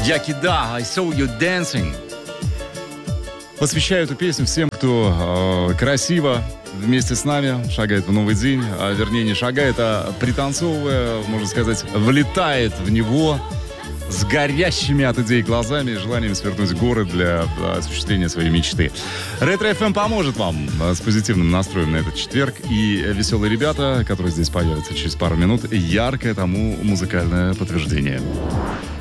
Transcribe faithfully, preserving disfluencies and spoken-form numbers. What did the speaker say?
Якида, I saw you dancing. Посвящаю эту песню всем, кто э, красиво вместе с нами шагает в новый день, а вернее не шагает, а пританцовывая, можно сказать, влетает в него с горящими от идей глазами и желанием свернуть горы для осуществления своей мечты. Ретро-эф эм поможет вам с позитивным настроем на этот четверг. И веселые ребята, которые здесь появятся через пару минут, яркое тому музыкальное подтверждение.